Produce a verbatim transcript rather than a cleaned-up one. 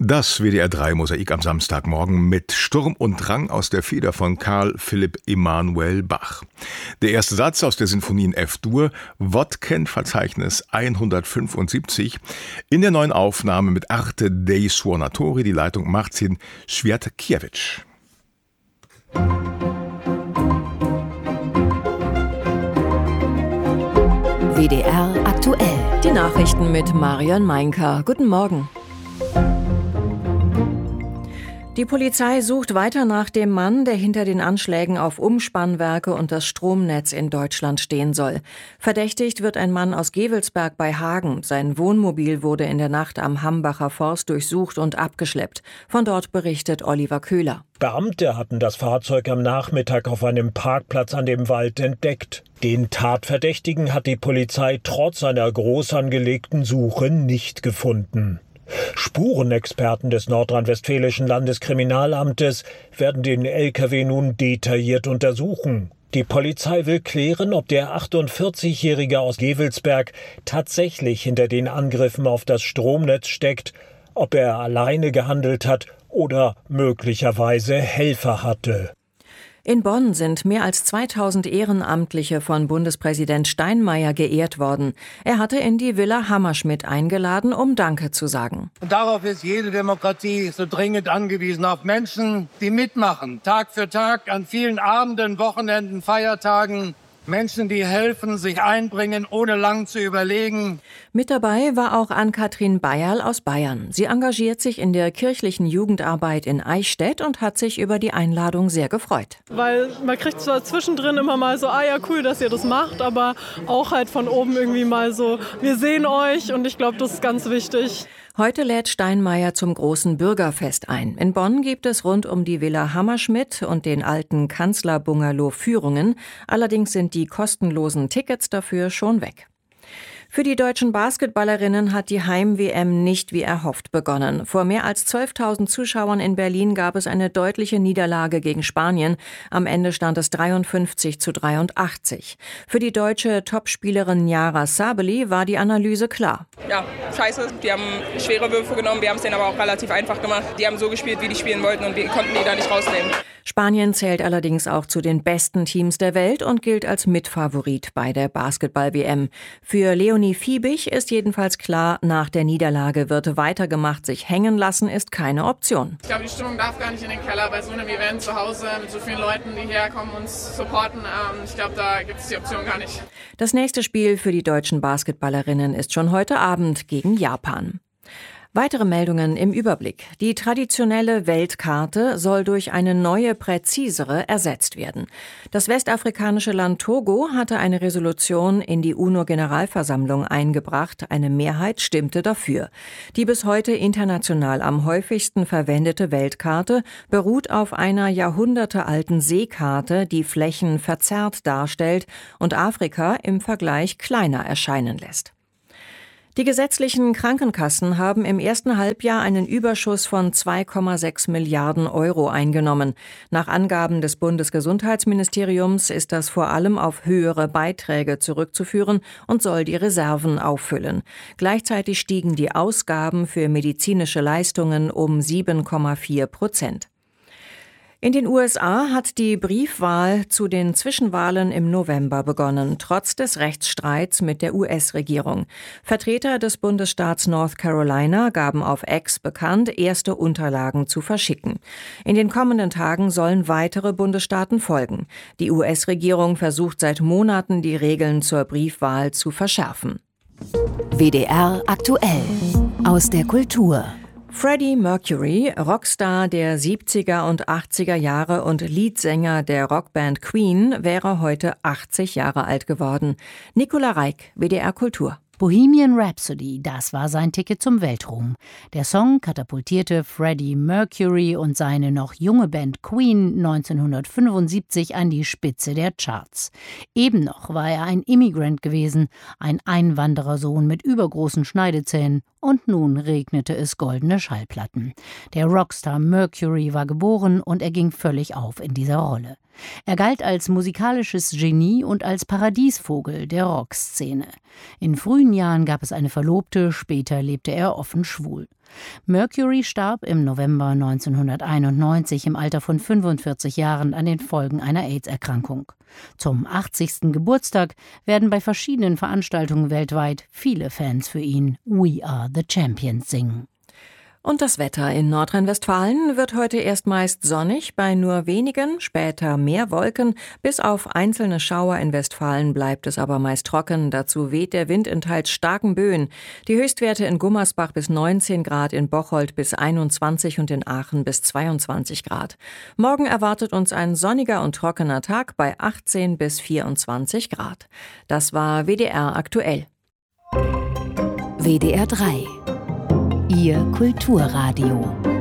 Das W D R drei Mosaik am Samstagmorgen mit Sturm und Drang aus der Feder von Karl Philipp Emanuel Bach. Der erste Satz aus der Sinfonie in F-Dur, Wodken-Verzeichnis hundertfünfundsiebzig, in der neuen Aufnahme mit Arte dei Suonatori, die Leitung Marcin Światkiewicz. W D R aktuell. Die Nachrichten mit Marion Meinker. Guten Morgen. Die Polizei sucht weiter nach dem Mann, der hinter den Anschlägen auf Umspannwerke und das Stromnetz in Deutschland stehen soll. Verdächtigt wird ein Mann aus Gevelsberg bei Hagen. Sein Wohnmobil wurde in der Nacht am Hambacher Forst durchsucht und abgeschleppt. Von dort berichtet Oliver Köhler. Beamte hatten das Fahrzeug am Nachmittag auf einem Parkplatz an dem Wald entdeckt. Den Tatverdächtigen hat die Polizei trotz einer groß angelegten Suche nicht gefunden. Spurenexperten des nordrhein-westfälischen Landeskriminalamtes werden den L K W nun detailliert untersuchen. Die Polizei will klären, ob der achtundvierzigjährige aus Gevelsberg tatsächlich hinter den Angriffen auf das Stromnetz steckt, ob er alleine gehandelt hat oder möglicherweise Helfer hatte. In Bonn sind mehr als zweitausend Ehrenamtliche von Bundespräsident Steinmeier geehrt worden. Er hatte in die Villa Hammerschmidt eingeladen, um Danke zu sagen. Und darauf ist jede Demokratie so dringend angewiesen, auf Menschen, die mitmachen, Tag für Tag, an vielen Abenden, Wochenenden, Feiertagen. Menschen, die helfen, sich einbringen, ohne lang zu überlegen. Mit dabei war auch Ann-Kathrin Bayerl aus Bayern. Sie engagiert sich in der kirchlichen Jugendarbeit in Eichstätt und hat sich über die Einladung sehr gefreut. Weil man kriegt zwar zwischendrin immer mal so, ah ja, cool, dass ihr das macht, aber auch halt von oben irgendwie mal so, wir sehen euch und ich glaube, das ist ganz wichtig. Heute lädt Steinmeier zum großen Bürgerfest ein. In Bonn gibt es rund um die Villa Hammerschmidt und den alten Kanzlerbungalow Führungen. Allerdings sind die kostenlosen Tickets dafür schon weg. Für die deutschen Basketballerinnen hat die Heim-W M nicht wie erhofft begonnen. Vor mehr als zwölftausend Zuschauern in Berlin gab es eine deutliche Niederlage gegen Spanien. Am Ende stand es dreiundfünfzig zu dreiundachtzig. Für die deutsche Topspielerin Yara Sabely war die Analyse klar. Ja, scheiße. Die haben schwere Würfe genommen, wir haben es denen aber auch relativ einfach gemacht. Die haben so gespielt, wie die spielen wollten und wir konnten die da nicht rausnehmen. Spanien zählt allerdings auch zu den besten Teams der Welt und gilt als Mitfavorit bei der Basketball-W M. Für Leonie Fiebig ist jedenfalls klar, nach der Niederlage wird weitergemacht. Sich hängen lassen ist keine Option. Ich glaube, die Stimmung darf gar nicht in den Keller bei so einem Event zu Hause mit so vielen Leuten, die herkommen und uns supporten. Ich glaube, da gibt es die Option gar nicht. Das nächste Spiel für die deutschen Basketballerinnen ist schon heute Abend gegen Japan. Weitere Meldungen im Überblick. Die traditionelle Weltkarte soll durch eine neue, präzisere ersetzt werden. Das westafrikanische Land Togo hatte eine Resolution in die UNO-Generalversammlung eingebracht. Eine Mehrheit stimmte dafür. Die bis heute international am häufigsten verwendete Weltkarte beruht auf einer jahrhundertealten Seekarte, die Flächen verzerrt darstellt und Afrika im Vergleich kleiner erscheinen lässt. Die gesetzlichen Krankenkassen haben im ersten Halbjahr einen Überschuss von zwei Komma sechs Milliarden Euro eingenommen. Nach Angaben des Bundesgesundheitsministeriums ist das vor allem auf höhere Beiträge zurückzuführen und soll die Reserven auffüllen. Gleichzeitig stiegen die Ausgaben für medizinische Leistungen um sieben Komma vier Prozent. In den U S A hat die Briefwahl zu den Zwischenwahlen im November begonnen, trotz des Rechtsstreits mit der U S-Regierung. Vertreter des Bundesstaats North Carolina gaben auf X bekannt, erste Unterlagen zu verschicken. In den kommenden Tagen sollen weitere Bundesstaaten folgen. Die U S-Regierung versucht seit Monaten, die Regeln zur Briefwahl zu verschärfen. W D R aktuell aus der Kultur. Freddie Mercury, Rockstar der siebziger und achtziger Jahre und Leadsänger der Rockband Queen, wäre heute achtzig Jahre alt geworden. Nicola Reik, W D R Kultur. Bohemian Rhapsody, das war sein Ticket zum Weltruhm. Der Song katapultierte Freddie Mercury und seine noch junge Band Queen neunzehnhundertfünfundsiebzig an die Spitze der Charts. Eben noch war er ein Immigrant gewesen, ein Einwanderersohn mit übergroßen Schneidezähnen, und nun regnete es goldene Schallplatten. Der Rockstar Mercury war geboren und er ging völlig auf in dieser Rolle. Er galt als musikalisches Genie und als Paradiesvogel der Rockszene. In frühen Jahren gab es eine Verlobte, später lebte er offen schwul. Mercury starb im November neunzehnhunderteinundneunzig im Alter von fünfundvierzig Jahren an den Folgen einer AIDS-Erkrankung. Zum achtzigsten Geburtstag werden bei verschiedenen Veranstaltungen weltweit viele Fans für ihn We Are the Champions singen. Und das Wetter in Nordrhein-Westfalen wird heute erst meist sonnig, bei nur wenigen, später mehr Wolken. Bis auf einzelne Schauer in Westfalen bleibt es aber meist trocken. Dazu weht der Wind in teils starken Böen. Die Höchstwerte in Gummersbach bis neunzehn Grad, in Bocholt bis einundzwanzig und in Aachen bis zweiundzwanzig Grad. Morgen erwartet uns ein sonniger und trockener Tag bei achtzehn bis vierundzwanzig Grad. Das war W D R aktuell. W D R drei Ihr Kulturradio.